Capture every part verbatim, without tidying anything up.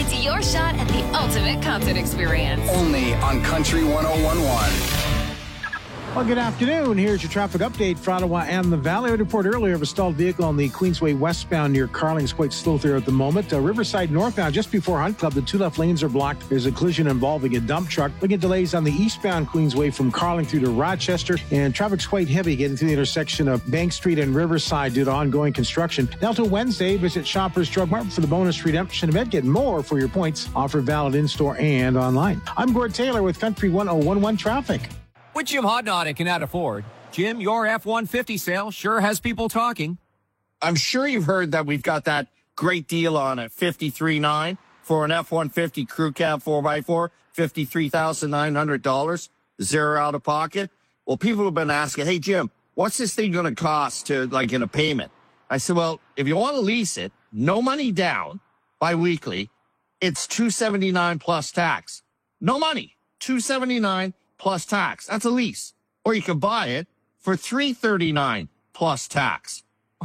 It's your shot at the ultimate concert experience. Only on Country one oh one point one. Well, good afternoon. Here's your traffic update for Ottawa and the Valley. I reported earlier of a stalled vehicle on the Queensway westbound near Carling. It's quite slow there at the moment. Uh, Riverside northbound, just before Hunt Club, the two left lanes are blocked. There's a collision involving a dump truck. Looking at delays on the eastbound Queensway from Carling through to Rochester. And traffic's quite heavy getting through the intersection of Bank Street and Riverside due to ongoing construction. Now till Wednesday, visit Shoppers Drug Mart for the bonus redemption event. Get more for your points. Offer valid in-store and online. I'm Gord Taylor with Country one oh one one Traffic. With Jim Hodnott at Canada Ford. Jim, your F one fifty sale sure has people talking. I'm sure you've heard that we've got that great deal on a fifty-three nine for an F one fifty Crew Cab four by four, fifty-three thousand nine hundred dollars, zero out of pocket. Well, people have been asking, hey, Jim, what's this thing going to cost to, like, in a payment? I said, well, if you want to lease it, no money down, bi-weekly, it's two seventy-nine plus tax. No money, two seventy-nine plus tax. That's a lease. Or you could buy it for three thirty-nine plus tax.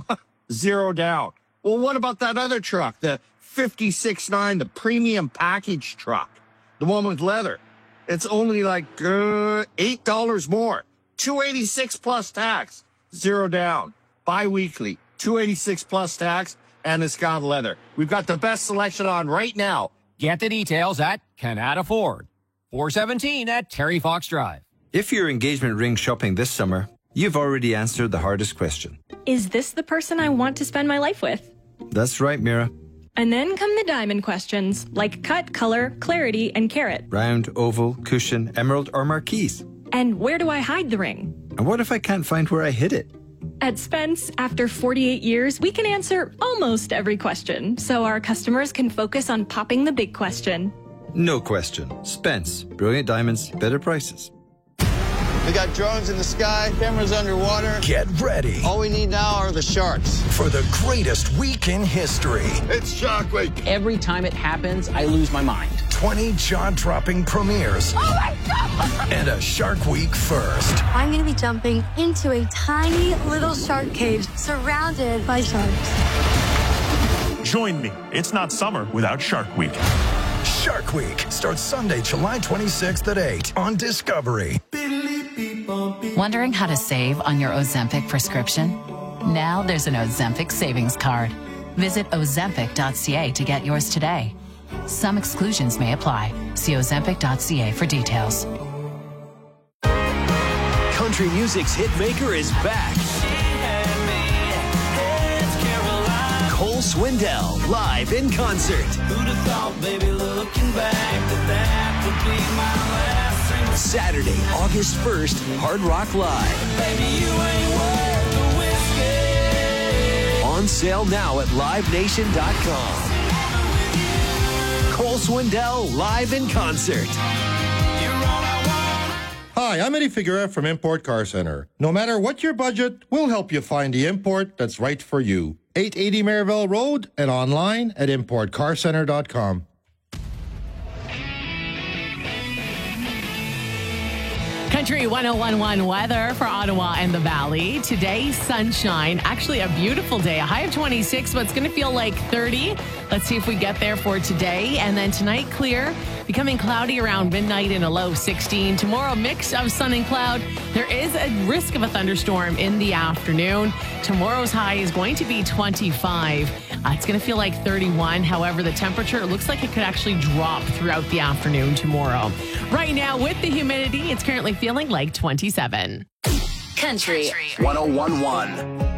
Zero down. Well, what about that other truck, the fifty-six nine, the premium package truck, the one with leather? It's only like uh, eight dollars more. two eighty-six plus tax. Zero down. Bi-weekly. two eighty-six plus tax, and it's got leather. We've got the best selection on right now. Get the details at Canada Ford. four seventeen at Terry Fox Drive. If you're engagement ring shopping this summer, you've already answered the hardest question. Is this the person I want to spend my life with? That's right, Mira. And then come the diamond questions, like cut, color, clarity, and carat. Round, oval, cushion, emerald, or marquise. And where do I hide the ring? And what if I can't find where I hid it? At Spence, after forty-eight years, we can answer almost every question, so our customers can focus on popping the big question. No question. Spence. Brilliant diamonds, better prices. We got drones in the sky, cameras underwater. Get ready. All we need now are the sharks. For the greatest week in history. It's Shark Week. Every time it happens, I lose my mind. twenty jaw-dropping premieres. Oh my God! And a Shark Week first. I'm going to be jumping into a tiny little shark cage surrounded by sharks. Join me. It's not summer without Shark Week. Shark Week starts Sunday, July twenty-sixth at eight on Discovery. Wondering how to save on your Ozempic prescription? Now there's an Ozempic savings card. Visit ozempic dot c a to get yours today. Some exclusions may apply. See ozempic dot c a for details. Country music's hitmaker is back. Cole Swindell, live in concert. Who'd have thought, baby, looking back, that that would be my last single. Saturday, August first, Hard Rock Live. Baby, you ain't worth the whiskey. On sale now at live nation dot com. Cole Swindell, live in concert. Hi, I'm Eddie Figueroa from Import Car Center. No matter what your budget, we'll help you find the import that's right for you. eight eighty Maryville Road and online at import car center dot com. Country one oh one point one weather for Ottawa and the Valley. Today, sunshine. Actually, a beautiful day. A high of twenty-six, but it's going to feel like thirty. Let's see if we get there for today. And then tonight, clear. Becoming cloudy around midnight in a low sixteen. Tomorrow, mix of sun and cloud. There is a risk of a thunderstorm in the afternoon. Tomorrow's high is going to be twenty-five. Uh, it's going to feel like thirty-one. However, the temperature, it looks like it could actually drop throughout the afternoon tomorrow. Right now, with the humidity, it's currently feeling like twenty-seven. Country one oh one point one.